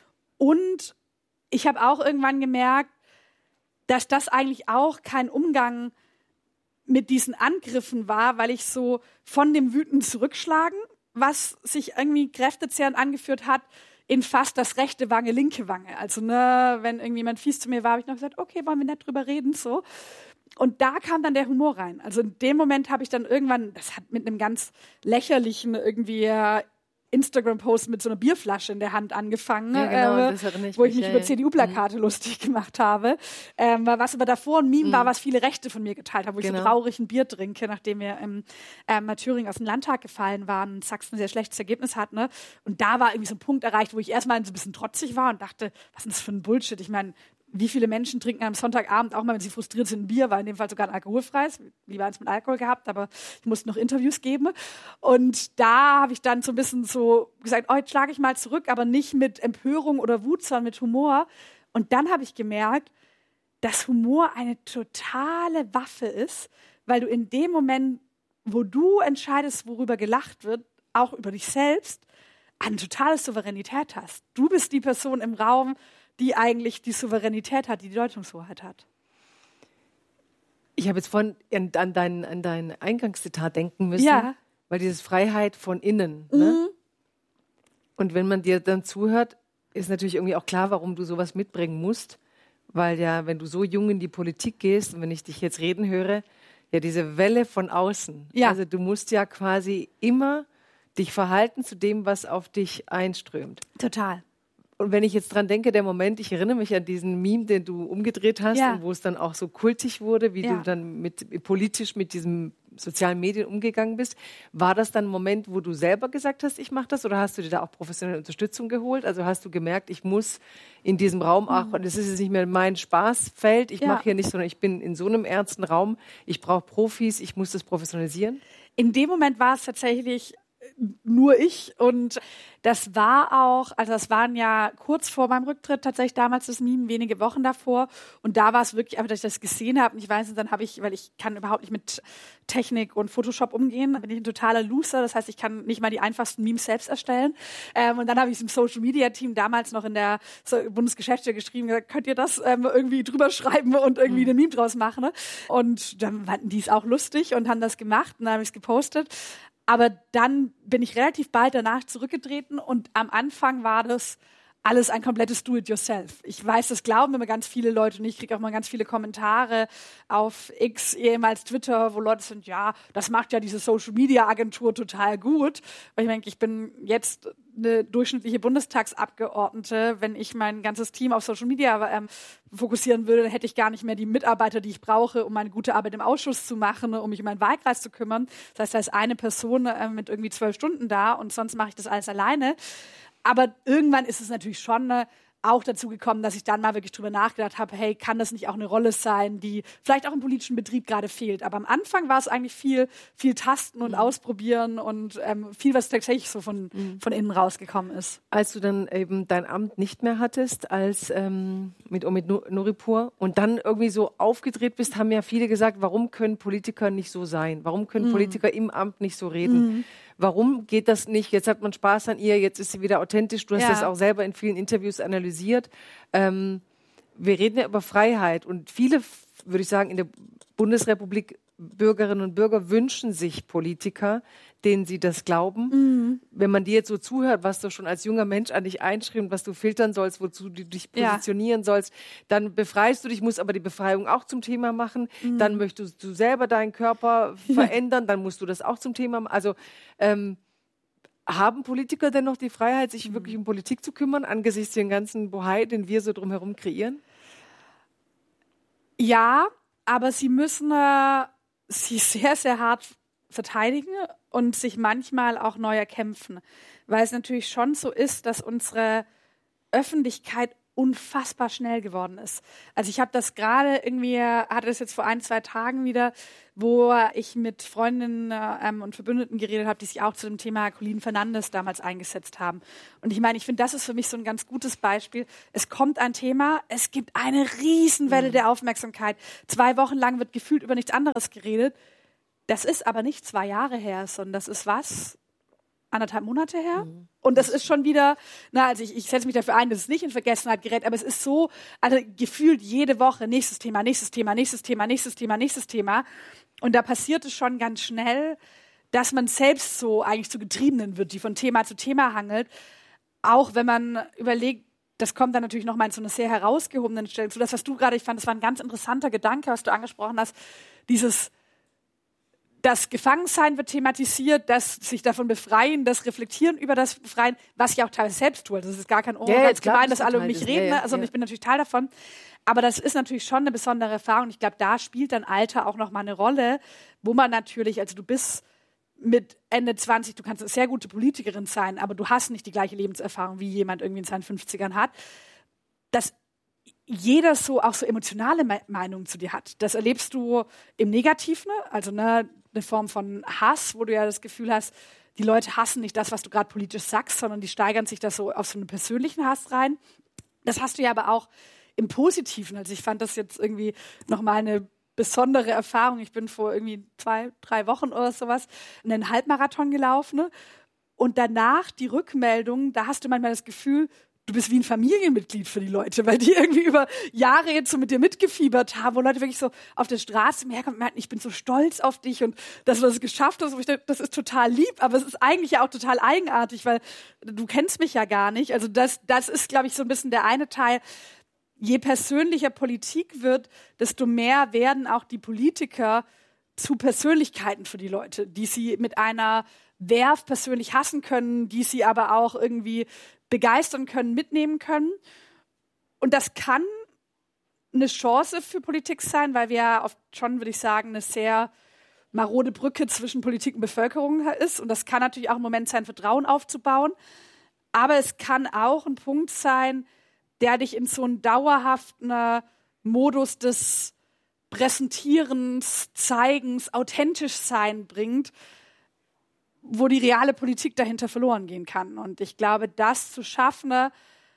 Und ich habe auch irgendwann gemerkt, dass das eigentlich auch kein Umgang mit diesen Angriffen war, weil ich so von dem Wütenden zurückschlagen, was sich irgendwie kräftezehrend angeführt hat, in fast das rechte Wange, linke Wange. Also wenn irgendjemand fies zu mir war, habe ich noch gesagt, okay, wollen wir nicht drüber reden, so. Und da kam dann der Humor rein. Also in dem Moment habe ich dann irgendwann, das hat mit einem ganz lächerlichen irgendwie Instagram-Post mit so einer Bierflasche in der Hand angefangen, ja, genau, wo ich mich über CDU-Plakate lustig gemacht habe. Was aber davor ein Meme war, was viele Rechte von mir geteilt haben, wo ich so traurig ein Bier trinke, nachdem wir im Thüringen aus dem Landtag gefallen waren und Sachsen ein sehr schlechtes Ergebnis hatten. Ne? Und da war irgendwie so ein Punkt erreicht, wo ich erstmal so ein bisschen trotzig war und dachte, was ist das für ein Bullshit? Ich meine, wie viele Menschen trinken am Sonntagabend, auch mal, wenn sie frustriert sind, ein Bier, war in dem Fall sogar ein alkoholfreies, lieber eins mit Alkohol gehabt, aber ich musste noch Interviews geben. Und da habe ich dann so ein bisschen so gesagt, oh, jetzt schlage ich mal zurück, aber nicht mit Empörung oder Wut, sondern mit Humor. Und dann habe ich gemerkt, dass Humor eine totale Waffe ist, weil du in dem Moment, wo du entscheidest, worüber gelacht wird, auch über dich selbst, eine totale Souveränität hast. Du bist die Person im Raum, die eigentlich die Souveränität hat, die Deutungshoheit hat. Ich habe jetzt vorhin an dein Eingangszitat denken müssen, weil dieses Freiheit von innen. Ne? Und wenn man dir dann zuhört, ist natürlich irgendwie auch klar, warum du sowas mitbringen musst. Weil ja, wenn du so jung in die Politik gehst und wenn ich dich jetzt reden höre, ja diese Welle von außen. Ja. Also du musst ja quasi immer dich verhalten zu dem, was auf dich einströmt. Total. Und wenn ich jetzt dran denke, der Moment, ich erinnere mich an diesen Meme, den du umgedreht hast und wo es dann auch so kultig wurde, wie du dann politisch mit diesen sozialen Medien umgegangen bist. War das dann ein Moment, wo du selber gesagt hast, ich mache das, oder hast du dir da auch professionelle Unterstützung geholt? Also hast du gemerkt, ich muss in diesem Raum, das ist jetzt nicht mehr mein Spaßfeld, ich mache hier nicht, sondern ich bin in so einem ernsten Raum, ich brauche Profis, ich muss das professionalisieren? In dem Moment war es tatsächlich nur ich, und das war auch, also das waren ja kurz vor meinem Rücktritt tatsächlich damals das Meme, wenige Wochen davor, und da war es wirklich einfach, dass ich das gesehen habe, und ich weiß, dann habe ich, weil ich kann überhaupt nicht mit Technik und Photoshop umgehen, bin ich ein totaler Loser, das heißt, ich kann nicht mal die einfachsten Memes selbst erstellen, und dann habe ich es im Social Media Team damals noch in der Bundesgeschäftsstelle geschrieben, gesagt, könnt ihr das irgendwie drüber schreiben und irgendwie eine Meme draus machen, ne? Und dann fanden die es auch lustig und haben das gemacht, und dann habe ich es gepostet. Aber dann bin ich relativ bald danach zurückgetreten, und am Anfang war das alles ein komplettes Do-it-yourself. Ich weiß, das glauben immer ganz viele Leute, und ich kriege auch mal ganz viele Kommentare auf X, ehemals Twitter, wo Leute sind, ja, das macht ja diese Social-Media-Agentur total gut. Weil ich denke, ich bin jetzt eine durchschnittliche Bundestagsabgeordnete. Wenn ich mein ganzes Team auf Social Media fokussieren würde, dann hätte ich gar nicht mehr die Mitarbeiter, die ich brauche, um meine gute Arbeit im Ausschuss zu machen, um mich um meinen Wahlkreis zu kümmern. Das heißt, da ist eine Person mit irgendwie 12 Stunden da, und sonst mache ich das alles alleine. Aber irgendwann ist es natürlich schon auch dazu gekommen, dass ich dann mal wirklich drüber nachgedacht habe, hey, kann das nicht auch eine Rolle sein, die vielleicht auch im politischen Betrieb gerade fehlt. Aber am Anfang war es eigentlich viel Tasten und Ausprobieren und viel, was tatsächlich so von innen rausgekommen ist. Als du dann eben dein Amt nicht mehr hattest als mit Omid Nuripur und dann irgendwie so aufgedreht bist, haben ja viele gesagt, warum können Politiker nicht so sein? Warum können Politiker im Amt nicht so reden? Warum geht das nicht? Jetzt hat man Spaß an ihr, jetzt ist sie wieder authentisch. Du hast das auch selber in vielen Interviews analysiert. Wir reden ja über Freiheit, und viele, würde ich sagen, in der Bundesrepublik Bürgerinnen und Bürger wünschen sich Politiker, denen sie das glauben. Wenn man dir jetzt so zuhört, was du schon als junger Mensch an dich einschreibst, was du filtern sollst, wozu du dich positionieren sollst, dann befreist du dich, musst aber die Befreiung auch zum Thema machen. Dann möchtest du selber deinen Körper verändern, dann musst du das auch zum Thema machen. Also haben Politiker denn noch die Freiheit, sich wirklich um Politik zu kümmern, angesichts den ganzen Bohai, den wir so drumherum kreieren? Ja, aber sie müssen sie sehr, sehr hart verteidigen und sich manchmal auch neu erkämpfen. Weil es natürlich schon so ist, dass unsere Öffentlichkeit unfassbar schnell geworden ist. Also ich habe das gerade hatte das jetzt vor 1-2 Tagen wieder, wo ich mit Freundinnen und Verbündeten geredet habe, die sich auch zu dem Thema Colin Fernandes damals eingesetzt haben. Und ich meine, ich finde, das ist für mich so ein ganz gutes Beispiel. Es kommt ein Thema, es gibt eine Riesenwelle der Aufmerksamkeit. 2 Wochen lang wird gefühlt über nichts anderes geredet. Das ist aber nicht 2 Jahre her, sondern das ist was? 1,5 Monate her. Und das ist schon wieder, also ich setze mich dafür ein, dass es nicht in Vergessenheit gerät, aber es ist so, also gefühlt jede Woche nächstes Thema, nächstes Thema, nächstes Thema, nächstes Thema, nächstes Thema. Und da passiert es schon ganz schnell, dass man selbst so eigentlich zu Getriebenen wird, die von Thema zu Thema hangelt. Auch wenn man überlegt, das kommt dann natürlich nochmal in so einer sehr herausgehobenen Stelle zu. Das, was du gerade, ich fand, das war ein ganz interessanter Gedanke, was du angesprochen hast, das Gefangensein wird thematisiert, das sich davon befreien, das Reflektieren über das Befreien, was ich auch teilweise selbst tue. Das ist gar kein ganz gemein, dass alle um mich reden, und ich bin natürlich Teil davon. Aber das ist natürlich schon eine besondere Erfahrung. Ich glaube, da spielt dann Alter auch nochmal eine Rolle, wo man natürlich, also du bist mit Ende 20, du kannst eine sehr gute Politikerin sein, aber du hast nicht die gleiche Lebenserfahrung, wie jemand irgendwie in seinen 50ern hat. Dass jeder auch so emotionale Meinungen zu dir hat. Das erlebst du im Negativen, also eine Form von Hass, wo du ja das Gefühl hast, die Leute hassen nicht das, was du gerade politisch sagst, sondern die steigern sich da so auf so einen persönlichen Hass rein. Das hast du ja aber auch im Positiven. Also ich fand das jetzt irgendwie nochmal eine besondere Erfahrung. Ich bin vor irgendwie 2-3 Wochen oder sowas einen Halbmarathon gelaufen, und danach die Rückmeldung, da hast du manchmal das Gefühl, du bist wie ein Familienmitglied für die Leute, weil die irgendwie über Jahre jetzt so mit dir mitgefiebert haben, wo Leute wirklich so auf der Straße herkommen und merken, ich bin so stolz auf dich und dass du das geschafft hast. Und ich denke, das ist total lieb, aber es ist eigentlich ja auch total eigenartig, weil du kennst mich ja gar nicht. Also das ist, glaube ich, so ein bisschen der eine Teil. Je persönlicher Politik wird, desto mehr werden auch die Politiker zu Persönlichkeiten für die Leute, die sie mit einer Werf persönlich hassen können, die sie aber auch irgendwie begeistern können, mitnehmen können. Und das kann eine Chance für Politik sein, weil wir ja oft schon, würde ich sagen, eine sehr marode Brücke zwischen Politik und Bevölkerung ist. Und das kann natürlich auch ein Moment sein, Vertrauen aufzubauen. Aber es kann auch ein Punkt sein, der dich in so einen dauerhaften Modus des Präsentierens, Zeigens, authentisch sein bringt, wo die reale Politik dahinter verloren gehen kann. Und ich glaube, das zu schaffen,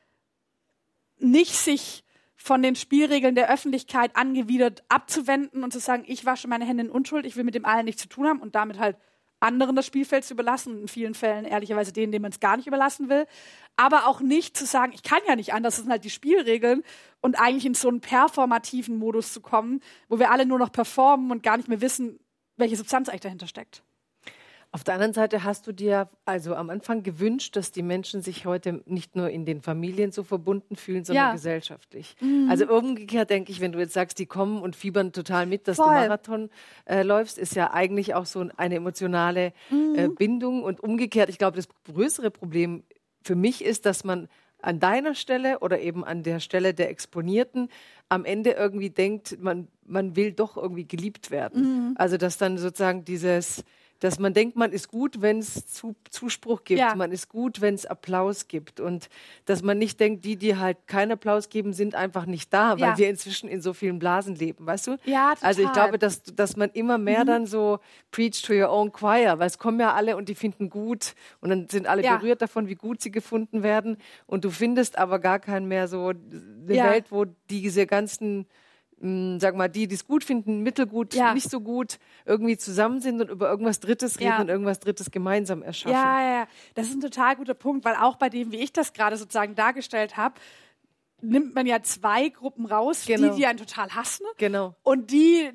nicht sich von den Spielregeln der Öffentlichkeit angewidert abzuwenden und zu sagen, ich wasche meine Hände in Unschuld, ich will mit dem allen nichts zu tun haben und damit halt anderen das Spielfeld zu überlassen und in vielen Fällen ehrlicherweise denen man es gar nicht überlassen will. Aber auch nicht zu sagen, ich kann ja nicht anders, das sind halt die Spielregeln, und eigentlich in so einen performativen Modus zu kommen, wo wir alle nur noch performen und gar nicht mehr wissen, welche Substanz eigentlich dahinter steckt. Auf der anderen Seite hast du dir also am Anfang gewünscht, dass die Menschen sich heute nicht nur in den Familien so verbunden fühlen, sondern gesellschaftlich. Also umgekehrt denke ich, wenn du jetzt sagst, die kommen und fiebern total mit, dass du Marathon läufst, ist ja eigentlich auch so eine emotionale Bindung. Und umgekehrt, ich glaube, das größere Problem für mich ist, dass man an deiner Stelle oder eben an der Stelle der Exponierten am Ende irgendwie denkt, man will doch irgendwie geliebt werden. Also dass dann sozusagen dass man denkt, man ist gut, wenn es Zuspruch gibt, man ist gut, wenn es Applaus gibt, und dass man nicht denkt, die halt keinen Applaus geben, sind einfach nicht da, weil wir inzwischen in so vielen Blasen leben, weißt du? Ja, total. Also ich glaube, dass man immer mehr dann so preach to your own choir, weil es kommen ja alle und die finden gut und dann sind alle berührt davon, wie gut sie gefunden werden, und du findest aber gar keinen mehr so eine Welt, wo diese ganzen, sag mal, die es gut finden, mittelgut, nicht so gut, irgendwie zusammen sind und über irgendwas Drittes reden und irgendwas Drittes gemeinsam erschaffen. Ja, das ist ein total guter Punkt, weil auch bei dem, wie ich das gerade sozusagen dargestellt habe, nimmt man ja 2 Gruppen raus, die einen total hassen und die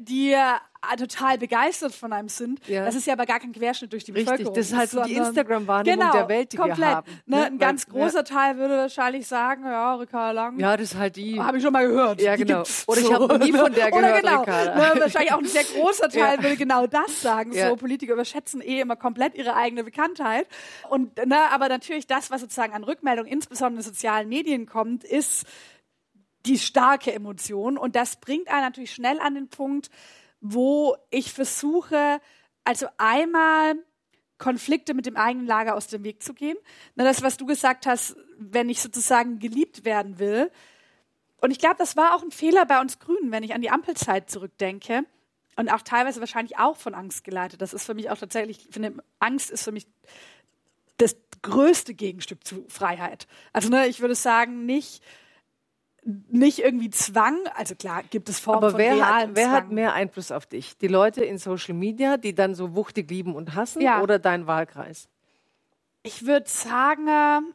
total begeistert von einem sind. Ja. Das ist ja aber gar kein Querschnitt durch die Bevölkerung. Das ist halt so die Instagram-Wahrnehmung der Welt, die komplett. Wir haben. Ein ganz großer Teil würde wahrscheinlich sagen, ja, Ricarda Lang. Ja, das ist halt die. Habe ich schon mal gehört. Ja, genau. Oder ich habe nie von der gehört, Ricarda. Wahrscheinlich auch ein sehr großer Teil würde genau das sagen. So, Politiker überschätzen immer komplett ihre eigene Bekanntheit. Und, aber natürlich das, was sozusagen an Rückmeldung insbesondere in sozialen Medien kommt, ist die starke Emotion. Und das bringt einen natürlich schnell an den Punkt, wo ich versuche, also einmal Konflikte mit dem eigenen Lager aus dem Weg zu gehen. Das, was du gesagt hast, wenn ich sozusagen geliebt werden will. Und ich glaube, das war auch ein Fehler bei uns Grünen, wenn ich an die Ampelzeit zurückdenke. Und auch teilweise wahrscheinlich auch von Angst geleitet. Das ist für mich auch tatsächlich, ich finde, Angst ist für mich das größte Gegenstück zu Freiheit. Also ich würde sagen, nicht irgendwie Zwang, also klar gibt es Formen von realem Zwang. Wer hat mehr Einfluss auf dich? Die Leute in Social Media, die dann so wuchtig lieben und hassen, oder dein Wahlkreis? Ich würde sagen,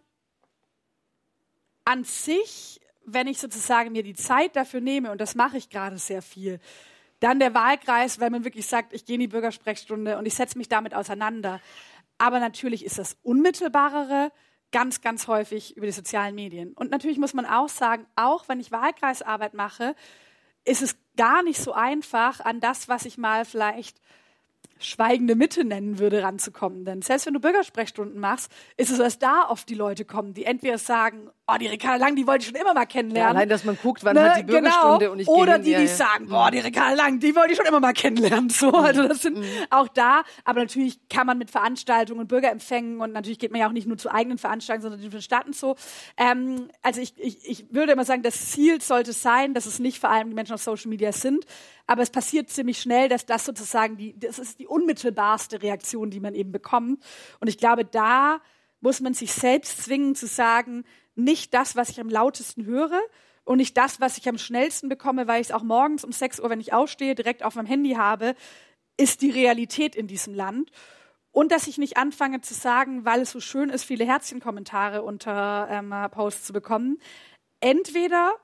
an sich, wenn ich sozusagen mir die Zeit dafür nehme, und das mache ich gerade sehr viel, dann der Wahlkreis, weil man wirklich sagt, ich gehe in die Bürgersprechstunde und ich setze mich damit auseinander. Aber natürlich ist das Unmittelbarere ganz, ganz häufig über die sozialen Medien. Und natürlich muss man auch sagen, auch wenn ich Wahlkreisarbeit mache, ist es gar nicht so einfach, an das, was ich mal vielleicht schweigende Mitte nennen würde, ranzukommen. Denn selbst wenn du Bürgersprechstunden machst, ist es so, dass da oft die Leute kommen, die entweder sagen, oh, die Ricarda Lang, die wollte ich schon immer mal kennenlernen. Ja, allein, dass man guckt, wann hat die Bürgerstunde und ich gehe oder hin, die sagen, boah, die Ricarda Lang, die wollte ich schon immer mal kennenlernen. So, also das sind auch da. Aber natürlich kann man mit Veranstaltungen und Bürgerempfängen und natürlich geht man ja auch nicht nur zu eigenen Veranstaltungen, sondern für den Stadt und so. Also ich würde immer sagen, das Ziel sollte sein, dass es nicht vor allem die Menschen auf Social Media sind, aber es passiert ziemlich schnell, dass das sozusagen das ist die unmittelbarste Reaktion, die man eben bekommt. Und ich glaube, da muss man sich selbst zwingen zu sagen, nicht das, was ich am lautesten höre und nicht das, was ich am schnellsten bekomme, weil ich es auch morgens um 6 Uhr, wenn ich aufstehe, direkt auf meinem Handy habe, ist die Realität in diesem Land. Und dass ich nicht anfange zu sagen, weil es so schön ist, viele Herzchenkommentare unter Posts zu bekommen, entweder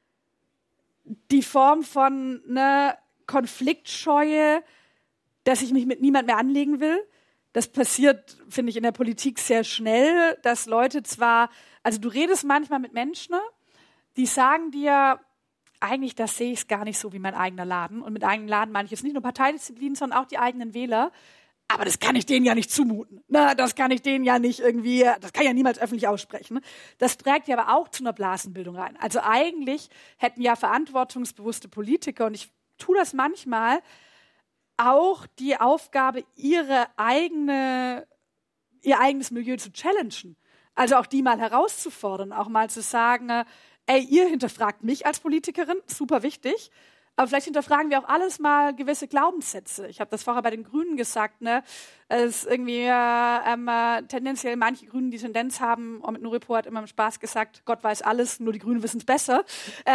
die Form von Konfliktscheue, dass ich mich mit niemand mehr anlegen will. Das passiert, finde ich, in der Politik sehr schnell, dass Leute zwar, also du redest manchmal mit Menschen, die sagen dir, eigentlich, das sehe ich es gar nicht so wie mein eigener Laden. Und mit eigenem Laden meine ich jetzt nicht nur Parteidisziplin, sondern auch die eigenen Wähler. Aber das kann ich denen ja nicht zumuten. Das kann ich denen ja nicht irgendwie, das kann ich ja niemals öffentlich aussprechen. Das trägt ja aber auch zu einer Blasenbildung rein. Also eigentlich hätten ja verantwortungsbewusste Politiker, und ich tue das manchmal, auch die Aufgabe, ihr eigenes Milieu zu challengen. Also auch die mal herauszufordern, auch mal zu sagen, ey, ihr hinterfragt mich als Politikerin, super wichtig, aber vielleicht hinterfragen wir auch alles mal gewisse Glaubenssätze. Ich habe das vorher bei den Grünen gesagt, es ist irgendwie tendenziell manche Grünen die Tendenz haben, Omid Nuripo hat immer im Spaß gesagt, Gott weiß alles, nur die Grünen wissen es besser.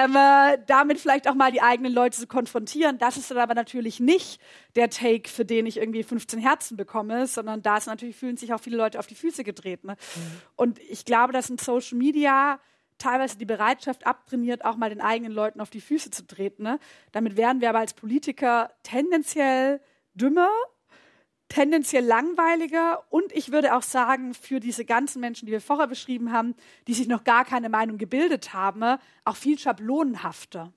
Damit vielleicht auch mal die eigenen Leute zu konfrontieren. Das ist dann aber natürlich nicht der Take, für den ich irgendwie 15 Herzen bekomme, sondern da ist natürlich, fühlen sich auch viele Leute auf die Füße getreten. Und ich glaube, dass in Social Media teilweise die Bereitschaft abtrainiert, auch mal den eigenen Leuten auf die Füße zu treten. Damit werden wir aber als Politiker tendenziell dümmer, tendenziell langweiliger und ich würde auch sagen, für diese ganzen Menschen, die wir vorher beschrieben haben, die sich noch gar keine Meinung gebildet haben, auch viel schablonenhafter.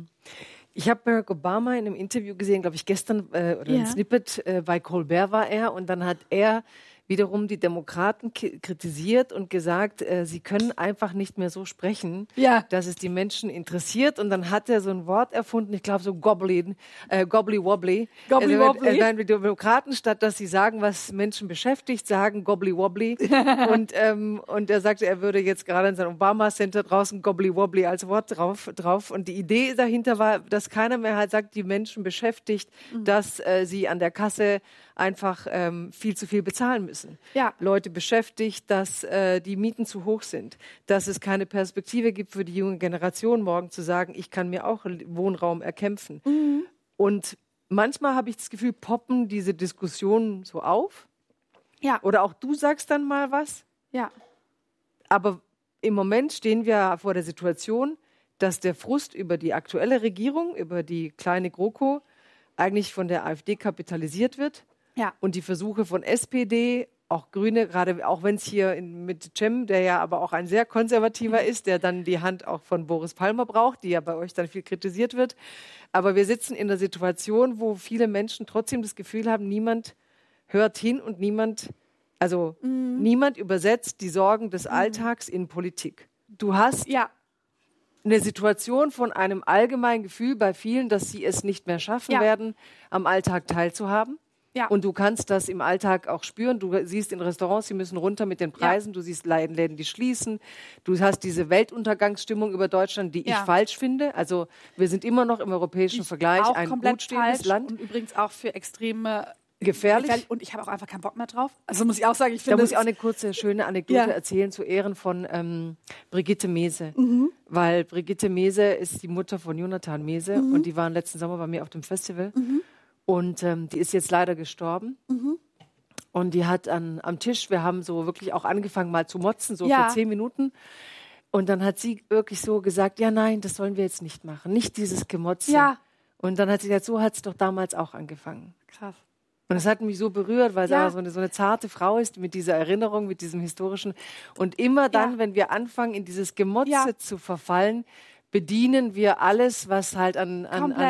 Ich habe Barack Obama in einem Interview gesehen, glaube ich gestern, oder ein Snippet, bei Colbert war er und dann hat er wiederum die Demokraten kritisiert und gesagt, sie können einfach nicht mehr so sprechen, dass es die Menschen interessiert. Und dann hat er so ein Wort erfunden, ich glaube so Gobbly-Wobbly. Also, die Demokraten, statt dass sie sagen, was Menschen beschäftigt, sagen Gobbly-Wobbly. und er sagte, er würde jetzt gerade in seinem Obama-Center draußen Gobbly-Wobbly als Wort drauf. Und die Idee dahinter war, dass keiner mehr halt sagt, die Menschen beschäftigt, dass sie an der Kasse einfach viel zu viel bezahlen müssen. Leute beschäftigt, dass die Mieten zu hoch sind, dass es keine Perspektive gibt für die junge Generation, morgen zu sagen, ich kann mir auch Wohnraum erkämpfen. Und manchmal habe ich das Gefühl, poppen diese Diskussionen so auf. Oder auch du sagst dann mal was. Aber im Moment stehen wir vor der Situation, dass der Frust über die aktuelle Regierung, über die kleine GroKo, eigentlich von der AfD kapitalisiert wird. Und die Versuche von SPD, auch Grüne, gerade auch wenn es hier mit Cem, der ja aber auch ein sehr konservativer ist, der dann die Hand auch von Boris Palmer braucht, die ja bei euch dann viel kritisiert wird. Aber wir sitzen in einer Situation, wo viele Menschen trotzdem das Gefühl haben, niemand hört hin und niemand übersetzt die Sorgen des Alltags in Politik. Du hast eine Situation von einem allgemeinen Gefühl bei vielen, dass sie es nicht mehr schaffen werden, am Alltag teilzuhaben. Ja. Und du kannst das im Alltag auch spüren. Du siehst in Restaurants, sie müssen runter mit den Preisen. Du siehst Läden, die schließen. Du hast diese Weltuntergangsstimmung über Deutschland, die ich falsch finde. Also wir sind immer noch im europäischen Vergleich ein gut stehendes Land. Und übrigens auch für extreme gefährlich. Und ich habe auch einfach keinen Bock mehr drauf. Also muss ich auch sagen, ich finde. Da muss ich auch eine kurze, schöne Anekdote erzählen zu Ehren von Brigitte Mese. Weil Brigitte Mese ist die Mutter von Jonathan Mese und die waren letzten Sommer bei mir auf dem Festival. Und die ist jetzt leider gestorben. Und die hat am Tisch, wir haben so wirklich auch angefangen mal zu motzen, so für 10 Minuten. Und dann hat sie wirklich so gesagt, ja nein, das sollen wir jetzt nicht machen. Nicht dieses Gemotze. Ja. Und dann hat sie gesagt, so hat es doch damals auch angefangen. Krass. Und das hat mich so berührt, weil sie so eine zarte Frau ist mit dieser Erinnerung, mit diesem historischen. Und immer dann, wenn wir anfangen, in dieses Gemotze zu verfallen, bedienen wir alles, was halt an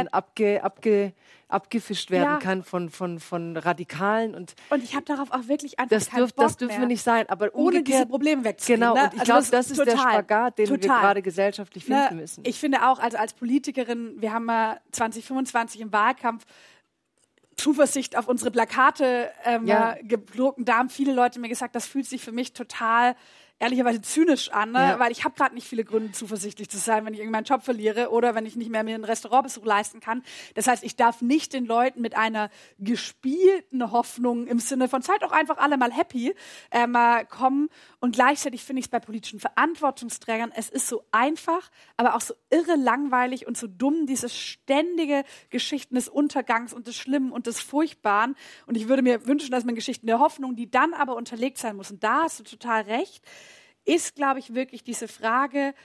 abgefischt werden kann von Radikalen. Und ich habe darauf auch wirklich einfach keinen Bock Das dürfen wir nicht sein. Aber ohne diese Probleme wegzukriegen. Genau, und ich glaube, das ist der Spagat, den wir gerade gesellschaftlich finden müssen. Ich finde auch, also als Politikerin, wir haben 2025 im Wahlkampf Zuversicht auf unsere Plakate gedruckt. Da haben viele Leute mir gesagt, das fühlt sich für mich total ehrlicherweise zynisch an, weil ich habe gerade nicht viele Gründe, zuversichtlich zu sein, wenn ich irgendwann meinen Job verliere oder wenn ich nicht mehr mir einen Restaurantbesuch leisten kann. Das heißt, ich darf nicht den Leuten mit einer gespielten Hoffnung im Sinne von seid doch einfach alle mal happy kommen. Und gleichzeitig finde ich es bei politischen Verantwortungsträgern, es ist so einfach, aber auch so irre langweilig und so dumm, diese ständige Geschichten des Untergangs und des Schlimmen und des Furchtbaren. Und ich würde mir wünschen, dass man Geschichten der Hoffnung, die dann aber unterlegt sein muss, und da hast du total recht, ist, glaube ich, wirklich diese Frage,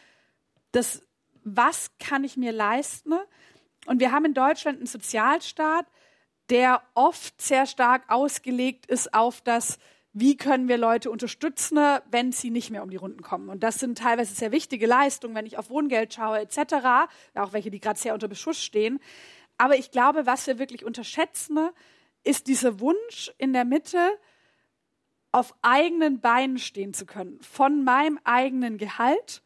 was kann ich mir leisten? Und wir haben in Deutschland einen Sozialstaat, der oft sehr stark ausgelegt ist auf das, wie können wir Leute unterstützen, wenn sie nicht mehr um die Runden kommen. Und das sind teilweise sehr wichtige Leistungen, wenn ich auf Wohngeld schaue etc., auch welche, die gerade sehr unter Beschuss stehen. Aber ich glaube, was wir wirklich unterschätzen, ist dieser Wunsch in der Mitte, auf eigenen Beinen stehen zu können, von meinem eigenen Gehalt,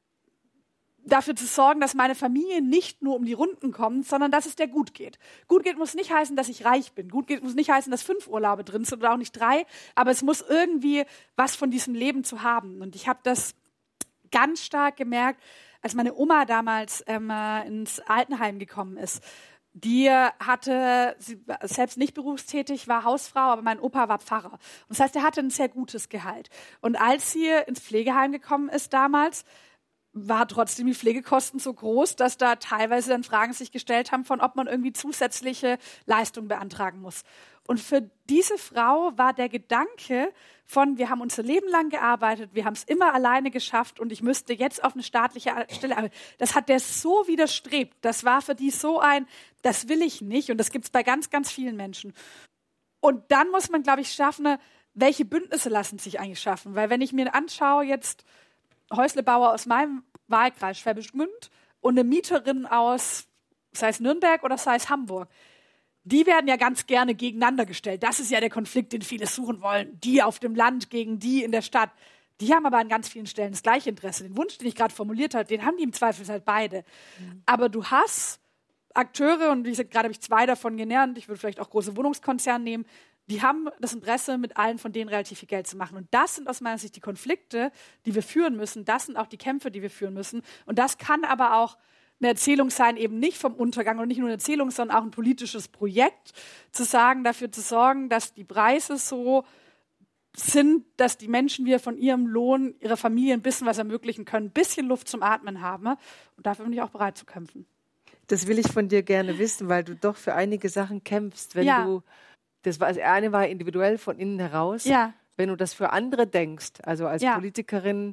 dafür zu sorgen, dass meine Familie nicht nur um die Runden kommt, sondern dass es der gut geht. Gut geht muss nicht heißen, dass ich reich bin. Gut geht muss nicht heißen, dass 5 Urlaube drin sind oder auch nicht 3, aber es muss irgendwie was von diesem Leben zu haben. Und ich habe das ganz stark gemerkt, als meine Oma damals ins Altenheim gekommen ist. Sie war selbst nicht berufstätig, war Hausfrau, aber mein Opa war Pfarrer. Und das heißt, er hatte ein sehr gutes Gehalt. Und als sie ins Pflegeheim gekommen ist damals, war trotzdem die Pflegekosten so groß, dass da teilweise dann Fragen sich gestellt haben, von ob man irgendwie zusätzliche Leistungen beantragen muss. Und für diese Frau war der Gedanke von, wir haben unser Leben lang gearbeitet, wir haben es immer alleine geschafft und ich müsste jetzt auf eine staatliche Stelle arbeiten. Das hat der so widerstrebt. Das war für die so das will ich nicht. Und das gibt es bei ganz, ganz vielen Menschen. Und dann muss man, glaube ich, schaffen, welche Bündnisse lassen sich eigentlich schaffen. Weil wenn ich mir anschaue, jetzt Häuslebauer aus meinem Wahlkreis Schwäbisch Gmünd und eine Mieterin aus, sei es Nürnberg oder sei es Hamburg, die werden ja ganz gerne gegeneinander gestellt. Das ist ja der Konflikt, den viele suchen wollen. Die auf dem Land gegen die in der Stadt. Die haben aber an ganz vielen Stellen das gleiche Interesse. Den Wunsch, den ich gerade formuliert habe, den haben die im Zweifelsfall beide. Aber du hast Akteure, und wie gesagt, gerade habe ich 2 davon genannt, ich würde vielleicht auch große Wohnungskonzerne nehmen, die haben das Interesse, mit allen von denen relativ viel Geld zu machen. Und das sind aus meiner Sicht die Konflikte, die wir führen müssen. Das sind auch die Kämpfe, die wir führen müssen. Und das kann aber auch eine Erzählung sein, eben nicht vom Untergang und nicht nur eine Erzählung, sondern auch ein politisches Projekt, dafür zu sorgen, dass die Preise so sind, dass die Menschen wieder von ihrem Lohn, ihrer Familie ein bisschen was ermöglichen können, ein bisschen Luft zum Atmen haben. Und dafür bin ich auch bereit zu kämpfen. Das will ich von dir gerne wissen, weil du doch für einige Sachen kämpfst. Das eine war individuell von innen heraus. Ja. Wenn du das für andere denkst, also als Politikerin,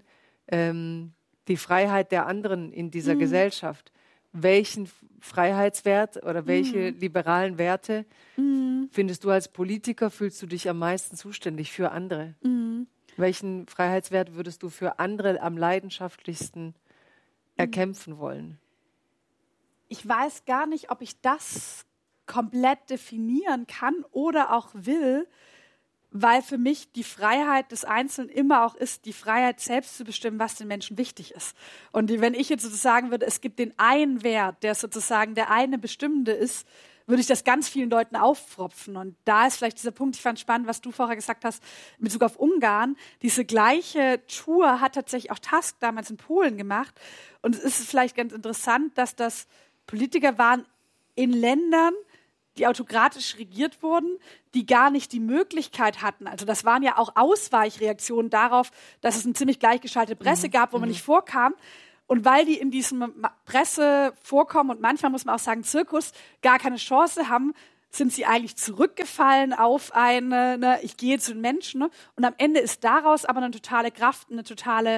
die Freiheit der anderen in dieser Gesellschaft, welchen Freiheitswert oder welche liberalen Werte findest du als Politiker, fühlst du dich am meisten zuständig für andere? Welchen Freiheitswert würdest du für andere am leidenschaftlichsten erkämpfen wollen? Ich weiß gar nicht, ob ich das komplett definieren kann oder auch will, weil für mich die Freiheit des Einzelnen immer auch ist, die Freiheit selbst zu bestimmen, was den Menschen wichtig ist. Und wenn ich jetzt sozusagen würde, es gibt den einen Wert, der sozusagen der eine bestimmende ist, würde ich das ganz vielen Leuten aufpfropfen. Und da ist vielleicht dieser Punkt, ich fand spannend, was du vorher gesagt hast, in Bezug auf Ungarn. Diese gleiche Tour hat tatsächlich auch Tusk damals in Polen gemacht. Und es ist vielleicht ganz interessant, dass das Politiker waren in Ländern, die autokratisch regiert wurden, die gar nicht die Möglichkeit hatten. Also das waren ja auch Ausweichreaktionen darauf, dass es eine ziemlich gleichgeschaltete Presse gab, wo man nicht vorkam. Und weil die in diesem Presse vorkommen und manchmal muss man auch sagen Zirkus, gar keine Chance haben, sind sie eigentlich zurückgefallen auf ich gehe zu den Menschen. Ne? Und am Ende ist daraus aber eine totale Kraft, eine totale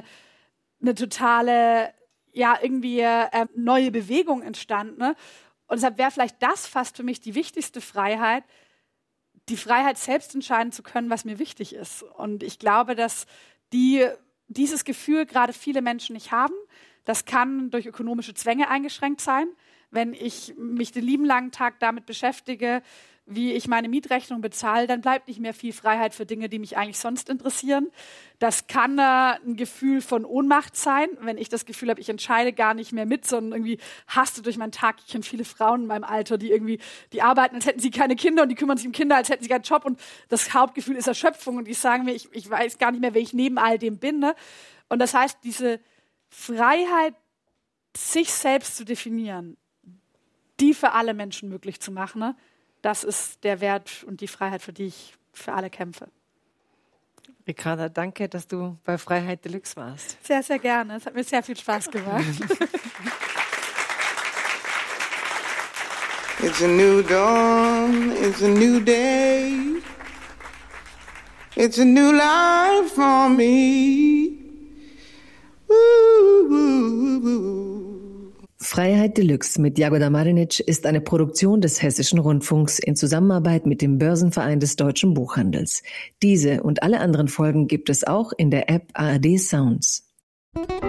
neue Bewegung entstanden. Ne? Und deshalb wäre vielleicht das fast für mich die wichtigste Freiheit, die Freiheit, selbst entscheiden zu können, was mir wichtig ist. Und ich glaube, dass dieses Gefühl gerade viele Menschen nicht haben. Das kann durch ökonomische Zwänge eingeschränkt sein. Wenn ich mich den lieben langen Tag damit beschäftige, wie ich meine Mietrechnung bezahle, dann bleibt nicht mehr viel Freiheit für Dinge, die mich eigentlich sonst interessieren. Das kann ein Gefühl von Ohnmacht sein, wenn ich das Gefühl habe, ich entscheide gar nicht mehr mit, sondern irgendwie haste durch meinen Tag. Ich kenne viele Frauen in meinem Alter, die arbeiten, als hätten sie keine Kinder und die kümmern sich um Kinder, als hätten sie keinen Job. Und das Hauptgefühl ist Erschöpfung und die sagen mir, ich weiß gar nicht mehr, wer ich neben all dem bin. Ne? Und das heißt, diese Freiheit, sich selbst zu definieren, die für alle Menschen möglich zu machen, ne? Das ist der Wert und die Freiheit, für die ich für alle kämpfe. Ricarda, danke, dass du bei Freiheit Deluxe warst. Sehr, sehr gerne. Es hat mir sehr viel Spaß gemacht. It's a new dawn, it's a new day, it's a new life for me. Freiheit Deluxe mit Jagoda Marinic ist eine Produktion des Hessischen Rundfunks in Zusammenarbeit mit dem Börsenverein des Deutschen Buchhandels. Diese und alle anderen Folgen gibt es auch in der App ARD Sounds.